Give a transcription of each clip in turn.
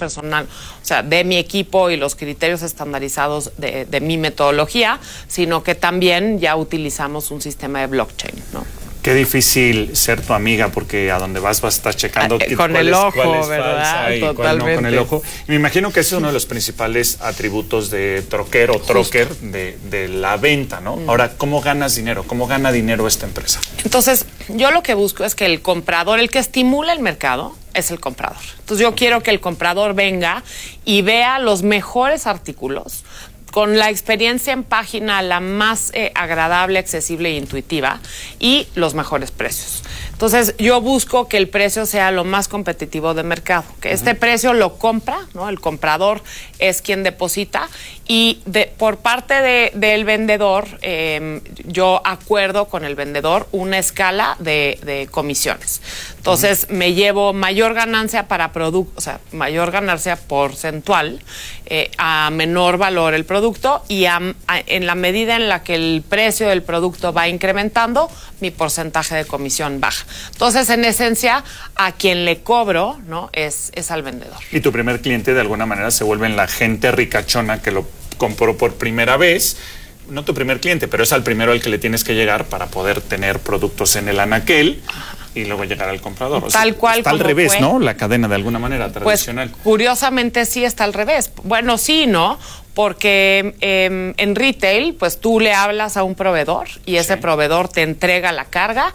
personal, o sea, de mi equipo y los criterios estandarizados de mi metodología, sino que también ya utilizamos un sistema de blockchain, ¿no? Qué difícil ser tu amiga, porque a donde vas a estar checando con el ojo, ¿verdad? Totalmente. Cuál no, con el ojo. Y me imagino que ese es uno de los principales atributos de troquero o troquer de la venta, ¿no? Ahora, ¿cómo ganas dinero? ¿Cómo gana dinero esta empresa? Entonces, yo lo que busco es que el comprador, el que estimula el mercado, es el comprador. Entonces, yo quiero que el comprador venga y vea los mejores artículos, con la experiencia en página la más agradable, accesible e intuitiva, y los mejores precios. Entonces, yo busco que el precio sea lo más competitivo de mercado, que este precio lo compra, ¿no? El comprador es quien deposita, y por parte del vendedor, yo acuerdo con el vendedor una escala de comisiones. Entonces, me llevo mayor ganancia para producto, o sea, mayor ganancia porcentual, a menor valor el producto, y en la medida en la que el precio del producto va incrementando, mi porcentaje de comisión baja. Entonces, en esencia, a quien le cobro, ¿no? es al vendedor. Y tu primer cliente, de alguna manera, se vuelve la gente ricachona que lo compró por primera vez. No tu primer cliente, pero es al primero al que le tienes que llegar para poder tener productos en el anaquel y luego llegar al comprador. Tal cual. Está al revés, ¿no? La cadena, de alguna manera, tradicional. Pues, curiosamente, sí está al revés. Bueno, sí, ¿no? Porque en retail, pues tú le hablas a un proveedor y ese proveedor te entrega la carga,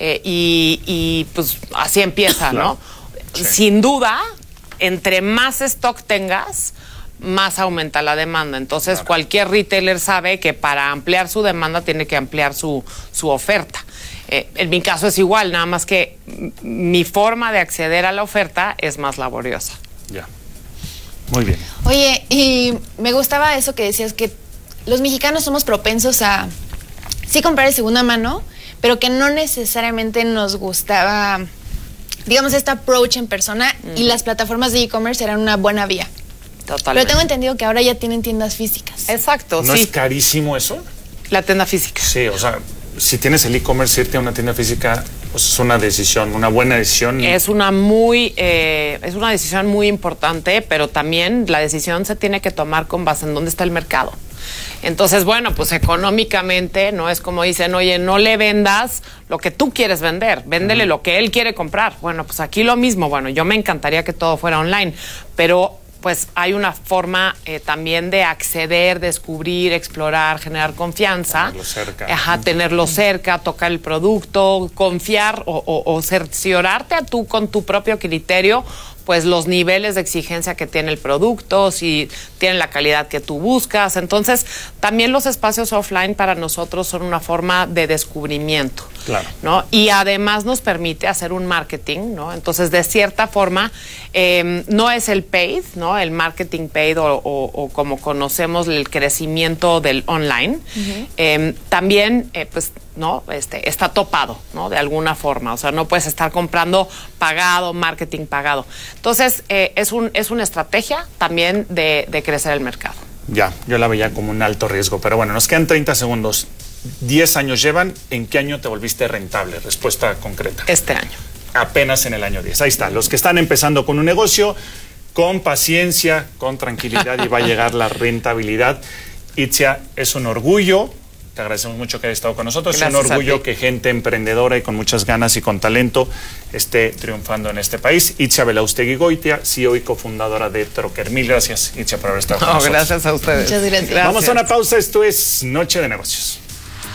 y pues así empieza, claro, ¿no? Sí. Sin duda, entre más stock tengas, más aumenta la demanda. Entonces, claro, cualquier retailer sabe que para ampliar su demanda tiene que ampliar su oferta. En mi caso es igual, nada más que mi forma de acceder a la oferta es más laboriosa. Ya. Muy bien. Oye, y me gustaba eso que decías, que los mexicanos somos propensos a sí comprar de segunda mano, pero que no necesariamente nos gustaba, digamos, este approach en persona, y las plataformas de e-commerce eran una buena vía. Totalmente. Pero tengo entendido que ahora ya tienen tiendas físicas. Exacto, ¿No es carísimo eso? La tienda física. Sí, o sea, si tienes el e-commerce, irte a una tienda física, pues es una decisión, una buena decisión. Es una decisión muy importante, pero también la decisión se tiene que tomar con base en dónde está el mercado. Entonces, bueno, pues económicamente, no es como dicen, oye, no le vendas lo que tú quieres vender, véndele lo que él quiere comprar. Bueno, pues aquí lo mismo. Bueno, yo me encantaría que todo fuera online, pero pues hay una forma también de acceder, descubrir, explorar, generar confianza. Tenerlo cerca. Ajá, tenerlo cerca, tocar el producto, confiar o cerciorarte tú con tu propio criterio, pues los niveles de exigencia que tiene el producto, si tiene la calidad que tú buscas. Entonces, también los espacios offline para nosotros son una forma de descubrimiento, claro, ¿no? Y además nos permite hacer un marketing, ¿no? Entonces, de cierta forma, no es el paid, ¿no? El marketing paid o como conocemos el crecimiento del online. También, pues, ¿no? Está topado, ¿no? De alguna forma. O sea, no puedes estar comprando pagado, marketing pagado. Entonces, es una estrategia también de crecer el mercado. Ya, yo la veía como un alto riesgo, pero bueno, nos quedan 30 segundos. 10 años llevan, ¿en qué año te volviste rentable? Respuesta concreta. Este año. Apenas en el año 10. Ahí está, los que están empezando con un negocio, con paciencia, con tranquilidad, y va a llegar la rentabilidad. Itzia, es un orgullo. Te agradecemos mucho que hayas estado con nosotros. Gracias. Es un orgullo que gente emprendedora y con muchas ganas y con talento esté triunfando en este país. Itzia Belaustegui-Goitia, CEO y cofundadora de Troquer. Mil gracias, Itzia, por haber estado con nosotros. Gracias a ustedes. Muchas gracias. Vamos a una pausa. Esto es Noche de Negocios.